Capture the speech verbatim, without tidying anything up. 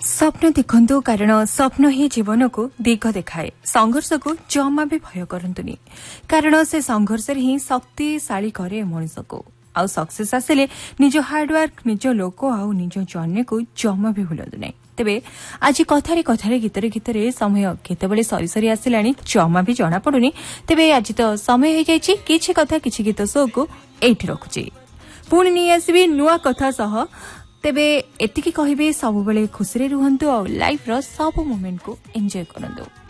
स्वप्न देखु कारण स्वप्न ही जीवन को दिग देखाए संघर्ष को जमा भी भय करतुनि कारण से संघर्ष ही शक्तिशाली करे मनीष को आउ सक्सेस आसिले निज हार्डवर्क निज लोक आउ निज जर्नी को जमा भी भूलु ना तेबे आज कथारे कथारे गीतरे गीतरे समय केतेबेले सरी सरी आसिलानी जमा भी जना पड़ुनी तेबे आज तो समय हो जाइछि किछि कथा किछि गीत शो को एठी रखुछि पुणी नहीं आसबि नुआ कथा सह तेबे एतिकी कहिबे सब बेले खुशी रे रुहंतु और लाइफ रो सब मोमेंट को एंजॉय करंतु।